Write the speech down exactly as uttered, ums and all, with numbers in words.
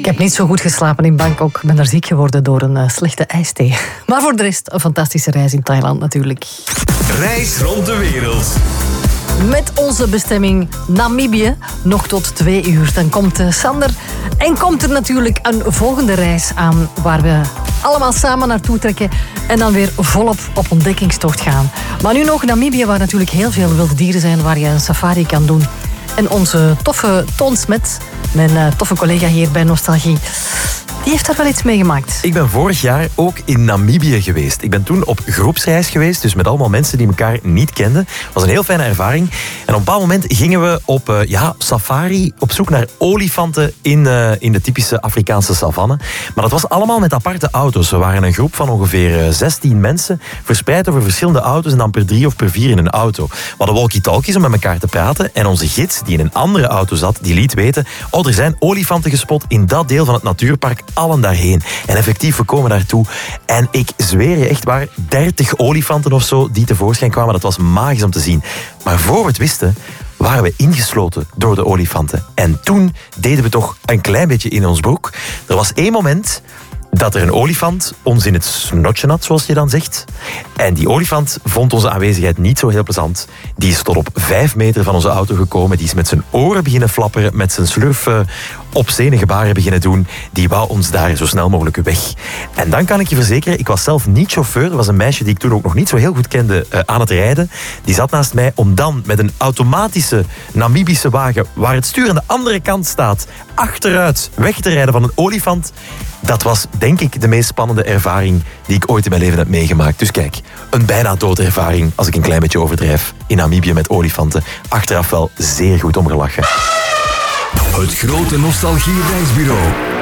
Ik heb niet zo goed geslapen in Bangkok. Ik ben daar ziek geworden door een uh, slechte ijsthee. Maar voor de rest een fantastische reis in Thailand natuurlijk. Reis rond de wereld. Met onze bestemming Namibië, nog tot twee uur. Dan komt uh, Sander en komt er natuurlijk een volgende reis aan waar we allemaal samen naartoe trekken en dan weer volop op ontdekkingstocht gaan. Maar nu nog Namibië, waar natuurlijk heel veel wilde dieren zijn, waar je een safari kan doen. En onze toffe Toon Smet, mijn uh, toffe collega hier bij Nostalgie, die heeft daar wel iets meegemaakt. Ik ben vorig jaar ook in Namibië geweest. Ik ben toen op groepsreis geweest, dus met allemaal mensen die elkaar niet kenden. Het was een heel fijne ervaring. En op een bepaald moment gingen we op uh, ja, safari, op zoek naar olifanten in, uh, in de typische Afrikaanse savanne. Maar dat was allemaal met aparte auto's. We waren een groep van ongeveer zestien mensen, verspreid over verschillende auto's en dan per drie of per vier in een auto. We hadden walkie-talkies om met elkaar te praten en onze gids, die in een andere auto zat, die liet weten, oh, er zijn olifanten gespot in dat deel van het natuurpark, allen daarheen. En effectief, we komen daartoe. En ik zweer je echt waar, dertig olifanten of zo die tevoorschijn kwamen. Dat was magisch om te zien. Maar voor we het wisten, waren we ingesloten door de olifanten. En toen deden we toch een klein beetje in ons broek. Er was één moment dat er een olifant ons in het snotje had, zoals je dan zegt. En die olifant vond onze aanwezigheid niet zo heel plezant. Die is tot op vijf meter van onze auto gekomen. Die is met zijn oren beginnen flapperen, met zijn slurf uh, obscene gebaren beginnen doen. Die wou ons daar zo snel mogelijk weg. En dan kan ik je verzekeren, ik was zelf niet chauffeur. Er was een meisje die ik toen ook nog niet zo heel goed kende uh, aan het rijden. Die zat naast mij om dan met een automatische Namibische wagen, waar het stuur aan de andere kant staat, achteruit weg te rijden van een olifant. Dat was, denk ik, de meest spannende ervaring die ik ooit in mijn leven heb meegemaakt. Dus kijk, een bijna doodervaring, als ik een klein beetje overdrijf, in Namibië met olifanten. Achteraf wel zeer goed om gelachen. Het grote nostalgie-reisbureau.